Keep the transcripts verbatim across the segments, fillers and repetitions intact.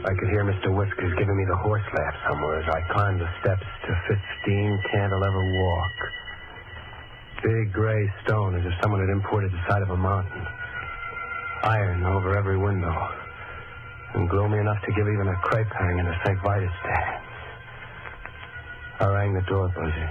I could hear Mister Whiskers giving me the horse laugh somewhere as I climbed the steps to fifteen Cantilever Walk. Big gray stone as if someone had imported the side of a mountain. Iron over every window. And gloomy enough to give even a crepe hanging a Saint Vitus dance. I rang the door buzzer.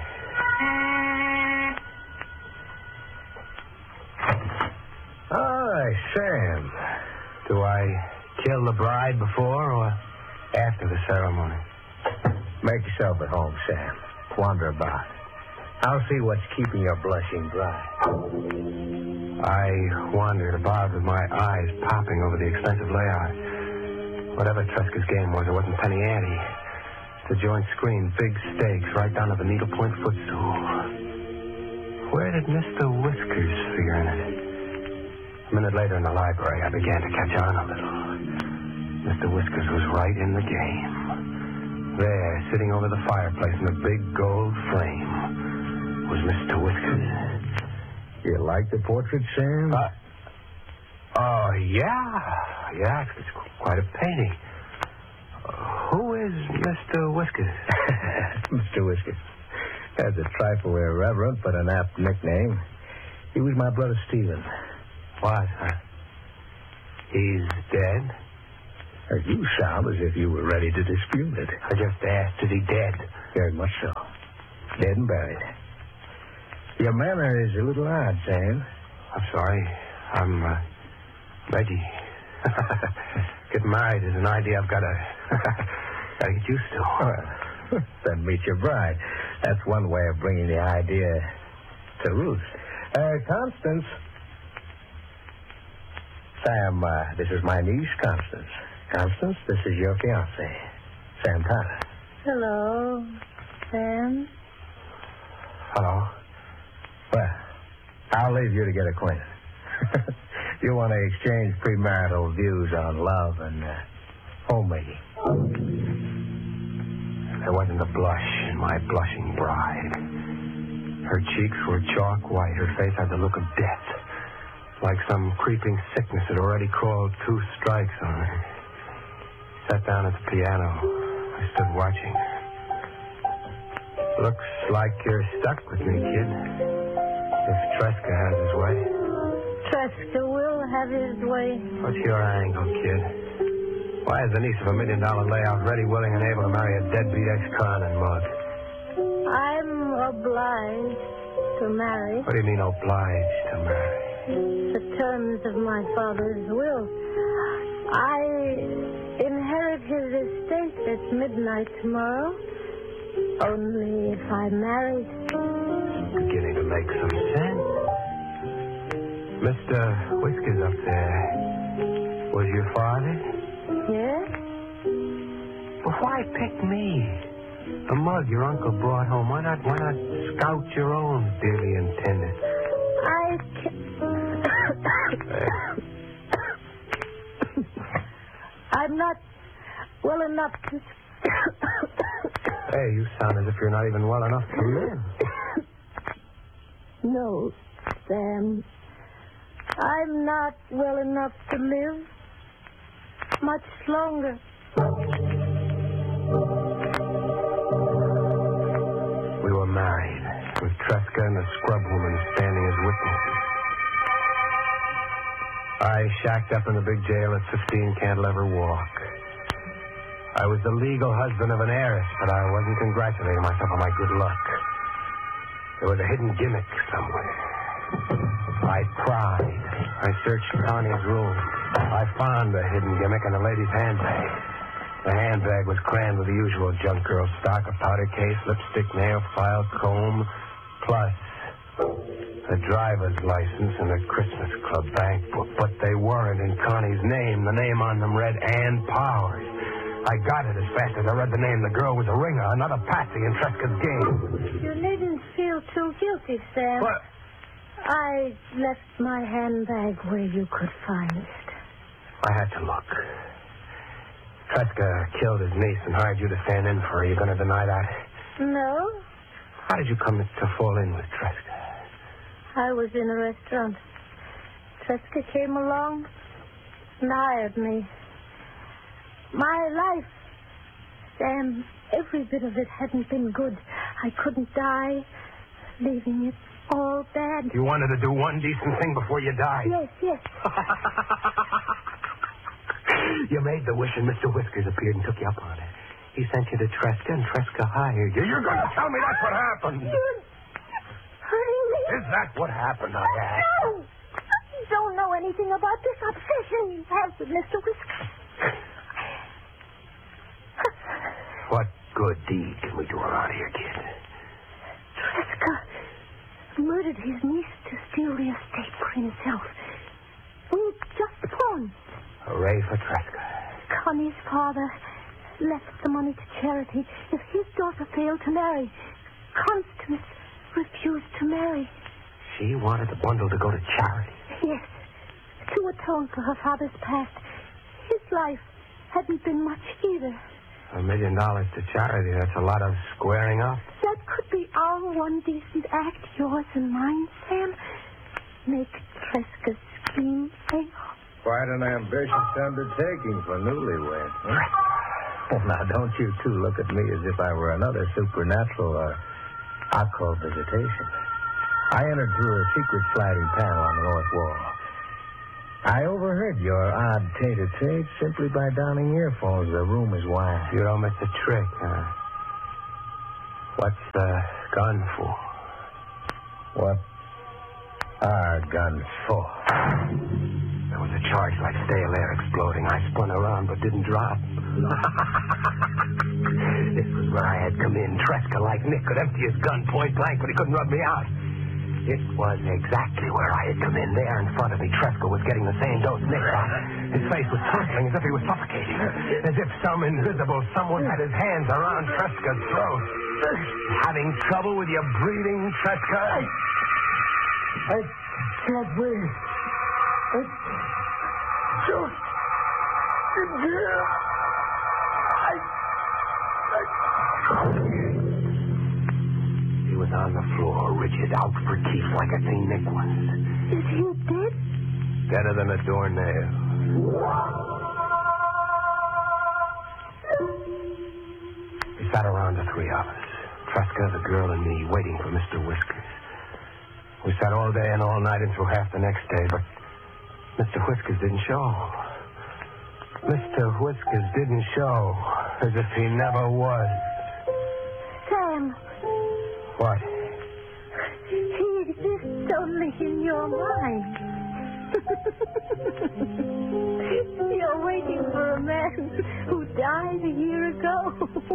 Hi, Sam. Do I kill the bride before or after the ceremony? Make yourself at home, Sam. Wander about. I'll see what's keeping your blushing bride. I wandered about with my eyes popping over the expensive layout. Whatever Tresca's game was, it wasn't penny ante. The joint screen, big stakes, right down to the needlepoint footstool. Where did Mister Whiskers figure in it? A minute later in the library, I began to catch on a little. Mister Whiskers was right in the game. There, sitting over the fireplace in a big gold frame, was Mister Whiskers. You like the portrait, Sam? Uh, oh, yeah. Yeah, it's quite a painting. Uh, who is Mister Whiskers? Mister Whiskers. That's a trifle irreverent, but an apt nickname. He was my brother Stephen. What? Huh? He's dead? Uh, you sound as if you were ready to dispute it. I just asked, is he dead? Very much so. Dead and buried. Your manner is a little odd, Sam. I'm sorry. I'm, uh, Reggie. Getting married is an idea I've got to, got to get used to. Well, then meet your bride. That's one way of bringing the idea to roost. Uh, Constance. Sam, uh, this is my niece, Constance. Constance, this is your fiancé, Sam Tyler. Hello, Sam. Hello. Well, I'll leave you to get acquainted. You want to exchange premarital views on love and uh, homemaking. There wasn't a blush in my blushing bride. Her cheeks were chalk white. Her face had the look of death, like some creeping sickness had already crawled two strikes on her. Sat down at the piano. I stood watching. Looks like you're stuck with me, kid. If Tresca has his way. Tresca will have his way. What's your angle, kid? Why is the niece of a million-dollar layout ready, willing, and able to marry a deadbeat ex-con and mug? I'm obliged to marry. What do you mean, obliged to marry? The terms of my father's will. I inherit his estate at midnight tomorrow. Only if I married. It's beginning to make some sense. Mister Whiskers up there was your father? Yes? Well, why pick me? The mug your uncle brought home. Why not, why not scout your own dearly intended? I I'm not well enough to... Hey, you sound as if you're not even well enough to live. No, Sam. I'm not well enough to live much longer. We were married, with Tresca and the scrub woman standing as witnesses. I shacked up in the big jail at fifteen Cantilever Walk. I was the legal husband of an heiress, but I wasn't congratulating myself on my good luck. There was a hidden gimmick somewhere. I pried. I searched Connie's room. I found the hidden gimmick in the lady's handbag. The handbag was crammed with the usual junk girl stock, a powder case, lipstick, nail file, comb, plus a driver's license and a Christmas Club bank book. But they weren't in Connie's name. The name on them read Ann Powers. I got it as fast as I read the name. The girl was a ringer, another patsy in Tresca's game. You needn't feel too guilty, Sam. What? I left my handbag where you could find it. I had to look. Tresca killed his niece and hired you to stand in for her. You going to deny that? No. How did you come to fall in with Tresca? I was in a restaurant. Tresca came along and hired me. My life. Sam, every bit of it hadn't been good. I couldn't die, leaving it all bad. You wanted to do one decent thing before you died. Yes, yes. You made the wish, and Mister Whiskers appeared and took you up on it. He sent you to Tresca, and Tresca hired you. You're going to tell me that's what happened. You're hurting me. Is that what happened, I asked? No. You don't know anything about this obsession you have with Mister Whiskers. What good deed can we do around here, kid? Tresca murdered his niece to steal the estate for himself. We just pawned. Hooray for Tresca. Connie's father left the money to charity. If his daughter failed to marry, Constance refused to marry. She wanted the bundle to go to charity. Yes, to atone for her father's past. His life hadn't been much either. A million dollars to charity, that's a lot of squaring up. That could be our one decent act, yours and mine, Sam. Make Tresca's scheme fail. Quite an ambitious undertaking for newlyweds. Huh? Well, now, don't you two look at me as if I were another supernatural or occult visitation. I entered through a secret sliding panel on the north wall. I overheard your odd tete-a-tete simply by donning earphones. The room is wide. You don't miss a trick, huh? What's the gun for? What are guns for? There was a charge like stale air exploding. I spun around but didn't drop. This was where I had come in. Tresca, like Nick, could empty his gun point blank, but he couldn't rub me out. It was exactly where I had come in. There in front of me, Tresca was getting the same dose Nick got. His face was twinkling as if he was suffocating. As if some invisible someone had his hands around Tresca's throat. Having trouble with your breathing, Tresca? I can't breathe. I just... I... I... He was on the floor, rigid, out for teeth like I seen Nick once. Is he dead? Deader than a doornail. We sat around, the three of us. Tresca, the girl, and me, waiting for Mister Whiskers. We sat all day and all night and through half the next day, but Mister Whiskers didn't show. Mister Whiskers didn't show, as if he never was. Sam. What? He exists only in your mind. You're waiting for a man who died a year ago.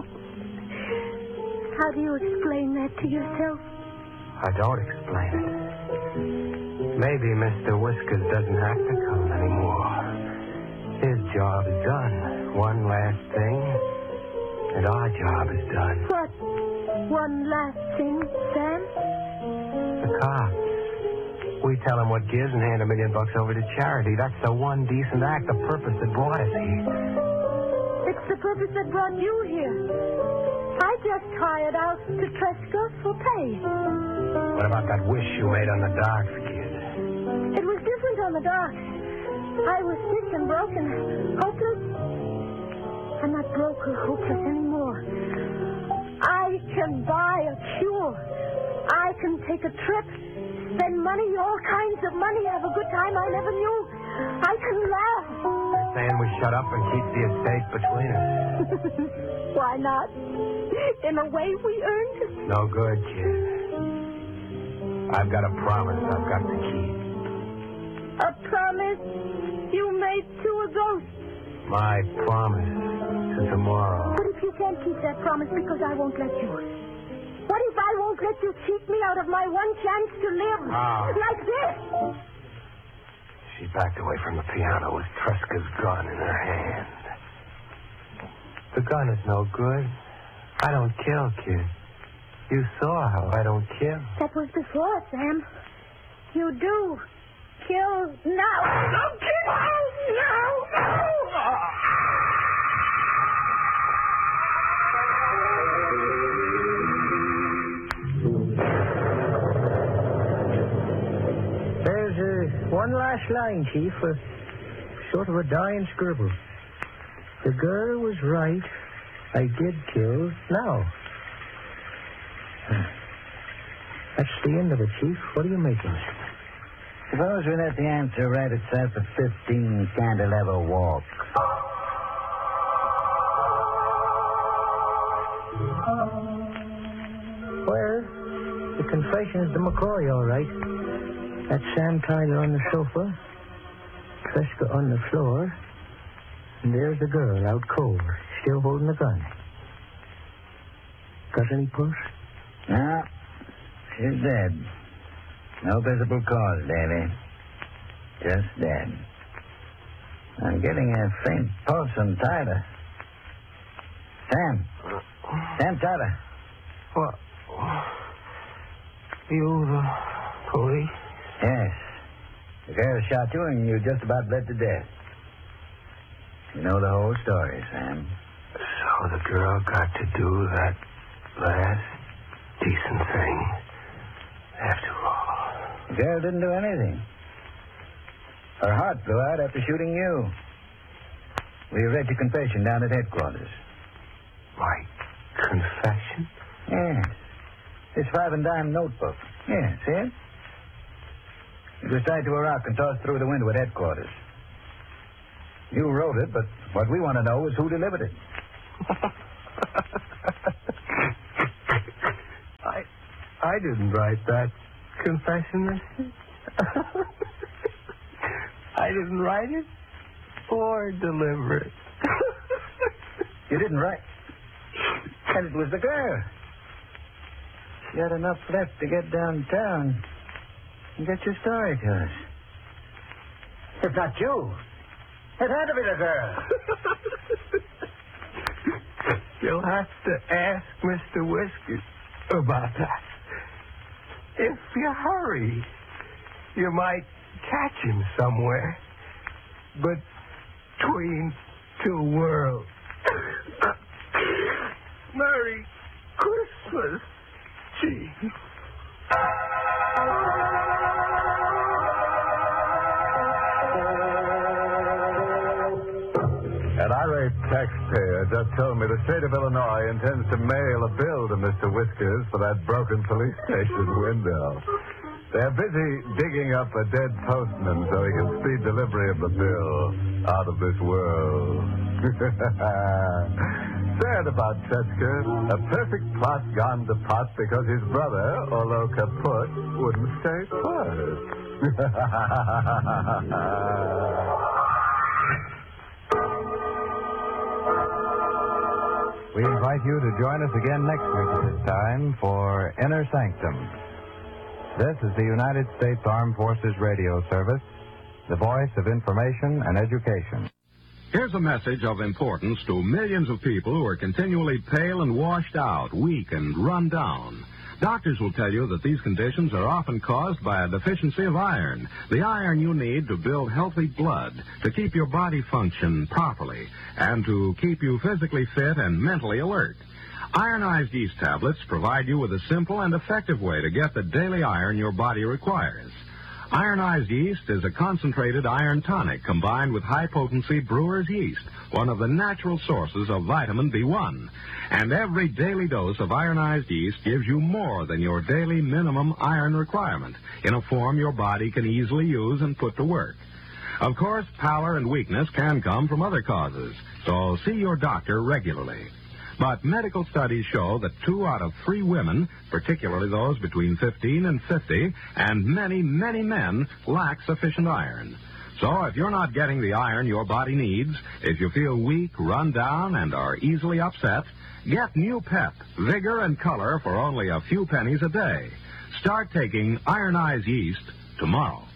How do you explain that to yourself? I don't explain it. Maybe Mister Whiskers doesn't have to come anymore. His job is done. One last thing, and our job is done. What? One last thing, Sam? The cops. We tell them what gives and hand a million bucks over to charity. That's the one decent act, the purpose that brought us here. It's the purpose that brought you here. I just hired out to Tresca for pay. What about that wish you made on the docks, kid? It was different on the docks. I was sick and broken, hopeless. I'm not broke or hopeless anymore. I can buy a cure. I can take a trip, spend money, all kinds of money, have a good time I never knew. I can laugh. You're saying we shut up and keep the estate between us. Why not? In a way, we earned it. No good, kid. I've got a promise I've got to keep. A promise you made to a ghost. My promise to tomorrow. What if you can't keep that promise because I won't let you? What if I won't let you cheat me out of my one chance to live? Ah. Like this? She backed away from the piano with Tresca's gun in her hand. The gun is no good. I don't kill, kid. You saw how I don't kill. That was before, Sam. You do. Kill now. No, kill now. No, no. There's uh, one last line, Chief, uh, sort of a dying scribble. The girl was right. I did kill now. That's the end of it, Chief. What are you making? Suppose we let the answer write itself at fifteen Cantilever Walk. Well, the confession's to McCoy, all right. That's Sam Tyler on the sofa, Tresca on the floor, and there's the girl out cold, still holding the gun. Got any pulse? No, she's dead. No visible cause, Davy. Just dead. I'm getting a faint pulse on Tyler. Sam. Sam Tyler. What? You, the police? Yes. The girl shot you and you just about bled to death. You know the whole story, Sam. So the girl got to do that last decent thing after all. The girl didn't do anything. Her heart blew out after shooting you. We read your confession down at headquarters. My confession? Yes. This five and dime notebook. Yeah, see it? It was tied to a rock and tossed through the window at headquarters. You wrote it, but what we want to know is who delivered it. I I didn't write that confession. I didn't write it or deliver it. You didn't write. And it was the girl. She had enough left to get downtown and get your story to us. It's not you. It had to be the girl. You'll have to ask Mister Whiskers about that. If you hurry, you might catch him somewhere between two worlds. Merry Christmas, Chief. An irate taxpayer just told me the state of Illinois intends to mail a bill to Mister Whiskers for that broken police station window. They're busy digging up a dead postman so he can speed delivery of the bill out of this world. Sad about Tretska. A perfect plot gone to pot because his brother, although kaput, wouldn't stay put. We invite you to join us again next week at this time for Inner Sanctum. This is the United States Armed Forces Radio Service, the voice of information and education. Here's a message of importance to millions of people who are continually pale and washed out, weak and run down. Doctors will tell you that these conditions are often caused by a deficiency of iron, the iron you need to build healthy blood, to keep your body function properly, and to keep you physically fit and mentally alert. Ironized yeast tablets provide you with a simple and effective way to get the daily iron your body requires. Ironized yeast is a concentrated iron tonic combined with high-potency brewer's yeast, one of the natural sources of vitamin B one. And every daily dose of ironized yeast gives you more than your daily minimum iron requirement in a form your body can easily use and put to work. Of course, pallor and weakness can come from other causes, so see your doctor regularly. But medical studies show that two out of three women, particularly those between fifteen and fifty, and many, many men, lack sufficient iron. So if you're not getting the iron your body needs, if you feel weak, run down, and are easily upset, get new pep, vigor, and color for only a few pennies a day. Start taking ironized yeast tomorrow.